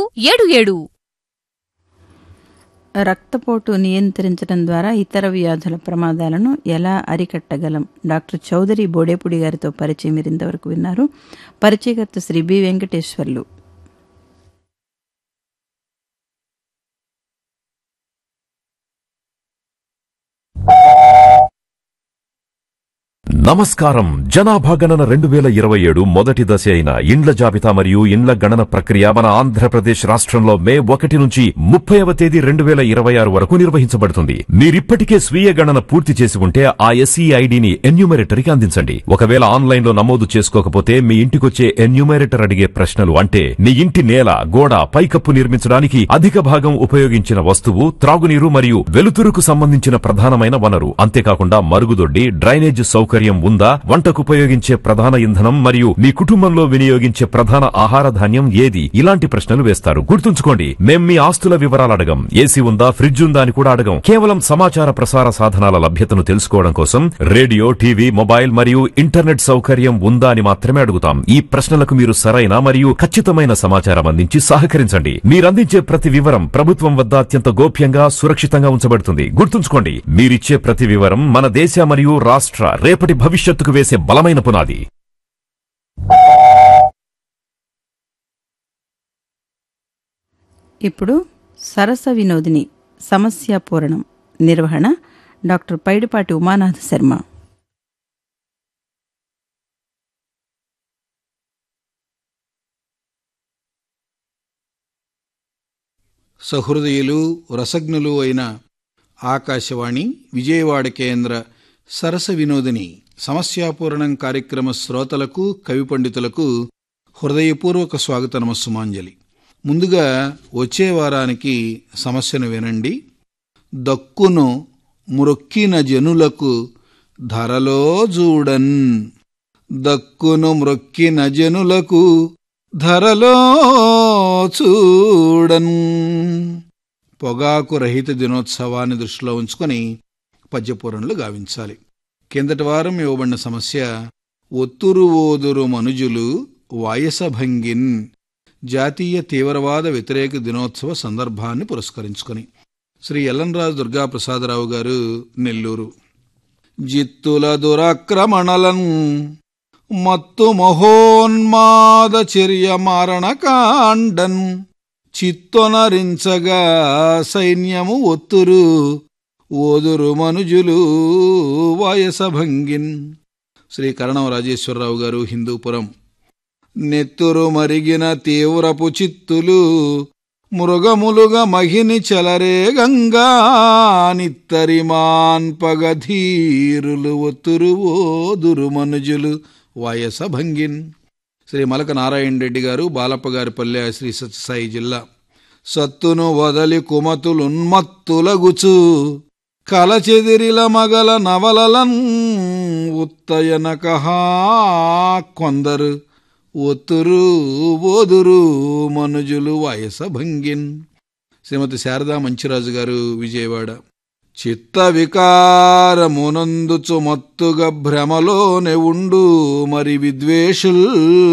64777. రక్తపోటు నియంత్రించడం ద్వారా ఇతర వ్యాధుల ప్రమాదాలను ఎలా అరికట్టగలం? డాక్టర్ చౌదరి బోడేపుడి గారితో పరిచయం మీరు ఇంతవరకు విన్నారు. పరిచయకర్త శ్రీ బి వెంకటేశ్వర్లు. నమస్కారం. జనాభా గణన 2027 మొదటి దశ అయిన ఇండ్ల జాబితా మరియు ఇండ్ల గణన ప్రక్రియ మన ఆంధ్రప్రదేశ్ రాష్ట్రంలో మే 1 నుంచి 30వ తేదీ 2026 వరకు నిర్వహించబడుతుంది. మీరిప్పటికే స్వీయ గణన పూర్తి చేసి ఉంటే ఆ ఎస్ఈ ఐడిని ఎన్యూమరేటర్కి అందించండి. ఒకవేళ ఆన్లైన్లో నమోదు చేసుకోకపోతే మీ ఇంటికొచ్చే ఎన్యూమరేటర్ అడిగే ప్రశ్నలు అంటే మీ ఇంటి నేల, గోడ, పైకప్పు నిర్మించడానికి అధిక భాగం ఉపయోగించిన వస్తువు, త్రాగునీరు మరియు వెలుతురుకు సంబంధించిన ప్రధానమైన వనరు, అంతేకాకుండా మరుగుదొడ్డి, డ్రైనేజ్ సౌకర్యం ఉందా, వంటకు ఉపయోగించే ప్రధాన ఇంధనం మరియు మీ కుటుంబంలో వినియోగించే ప్రధాన ఆహార ధాన్యం ఏది, ఇలాంటి ప్రశ్నలు వేస్తారు. గుర్తుంచుకోండి, మేం మీ ఆస్తుల వివరాలు అడగం. ఏసీ ఉందా, ఫ్రిడ్జ్ ఉందా అని కూడా అడగం. కేవలం సమాచార ప్రసార సాధనాల లభ్యతను తెలుసుకోవడం కోసం రేడియో, టీవీ, మొబైల్ మరియు ఇంటర్నెట్ సౌకర్యం ఉందా అని మాత్రమే అడుగుతాం. ఈ ప్రశ్నలకు మీరు సరైన మరియు ఖచ్చితమైన సమాచారం అందించి సహకరించండి. మీరందించే ప్రతి వివరం ప్రభుత్వం వద్ద అత్యంత గోప్యంగా, సురక్షితంగా ఉంచబడుతుంది. గుర్తుంచుకోండి, మీరిచ్చే ప్రతి వివరం మన దేశ మరియు రాష్ట్ర రేపటి భవిష్యత్తుకు వేసే బలమైన పునాది. ఇప్పుడు సరస వినోదిని సమస్యాపూరణం నిర్వహణ డాక్టర్ పైడిపాటి ఉమానాథ శర్మ. సహృదయులు, రసజ్ఞులు అయిన ఆకాశవాణి విజయవాడ కేంద్ర సరస వినోదిని సమస్యాపూరణం కార్యక్రమ శ్రోతలకు, కవి పండితులకు హృదయపూర్వక స్వాగత నమస్సుమాంజలి. ముందుగా వచ్చే వారానికి సమస్యను వినండి. దక్కును మ్రొక్కిన జనులకు ధరలో చూడన్. దక్కును మ్రొక్కిన జనులకు ధరలో చూడన్. పొగాకు రహిత దినోత్సవాన్ని దృష్టిలో ఉంచుకొని పద్యపూరణలు గావించాలి. కిందటి వారం ఇవ్వబడిన సమస్య ఒత్తురు ఓదురు మనుజులు వాయసభంగిన్ జాతీయ తీవ్రవాద వ్యతిరేక దినోత్సవ సందర్భాన్ని పురస్కరించుకొని. శ్రీ ఎల్లంరాజు దుర్గాప్రసాదరావు గారు, నెల్లూరు. జిత్తుల దురాక్రమణలం మత్తు మహోన్మాద చర్య మారణకాండన్ చిత్తొనరించగా సైన్యము ఒత్తురు ఓదురు మనుజులు వాయసభంగిన్. శ్రీ కరణం రాజేశ్వరరావు గారు, హిందూపురం. నెత్తురు మరిగిన తీవ్రపు చిత్తులు మృగములుగా మహిని చలరేగంగా నిత్తరిమాన్పగధీరులు ఒత్తురు ఓదురు మనుజులు వాయసభంగిన్. శ్రీ మలక నారాయణ రెడ్డి గారు, బాలప్పగారిపల్లె, శ్రీ సత్యసాయి జిల్లా. సత్తును వదలి కుమతులున్మత్తులగుచు కలచెదిరిల మగల నవలలన్ ఉత్తయనకహా కొందరు ఒత్తురు ఓదురు మనుజులు వాయసభంగిన్. శ్రీమతి శారదా మంచిరాజు గారు, విజయవాడ. చిత్త వికారమునందుచు మత్తుగా భ్రమలోనే ఉండు మరి విద్వేషుల్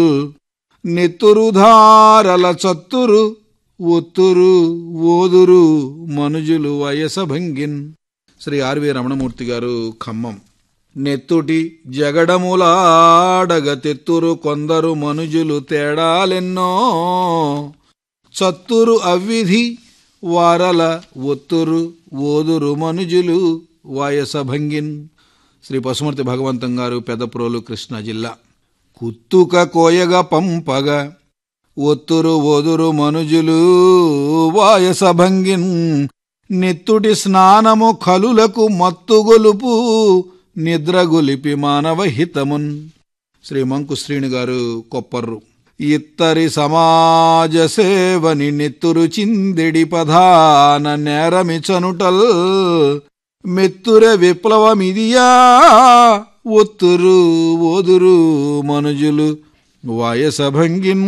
నెత్తురుధారల చత్తురు ఒత్తురు ఓదురు మనుజులు వాయసభంగిన్. శ్రీ ఆర్వి రమణమూర్తి గారు, ఖమ్మం. నెత్తుటి జగడములాడగ తెత్తురు కొందరు మనుజులు తేడాలెన్నో చత్తురు అవ్విధి వారల ఒత్తురు ఓదురు మనుజులు వాయసభంగిన్. శ్రీ పశుమర్తి భగవంతం గారు, పెదప్రోలు, కృష్ణా జిల్లా. కుత్తుక కోయగ పంపగ ఒత్తురు ఓదురు మనుజులు వాయసభంగిన్. నెత్తుటి స్నానము కలులకు మత్తుగొలుపు నిద్రగొలిపి మానవ హితమున్. శ్రీ మంకు శ్రీని గారు, కొప్పర్రు. ఇత్తరి సమాజ సేవని నెత్తురు చిందెడి పధాన నేరమిచనుటల్ మెత్తుర విప్లవమిదియా ఒత్తురు ఓదురు మనుజులు వాయసభంగిన్.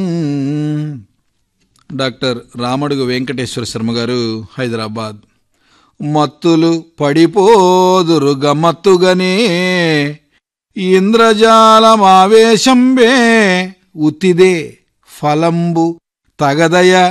డాక్టర్ రామడుగు వెంకటేశ్వర శర్మ గారు, హైదరాబాద్. మత్తులు పడిపోదురు గమ్మత్తుగనే ఇంద్రజాలమావేశంబే ఉత్తిదే ఫలంబు తగదయ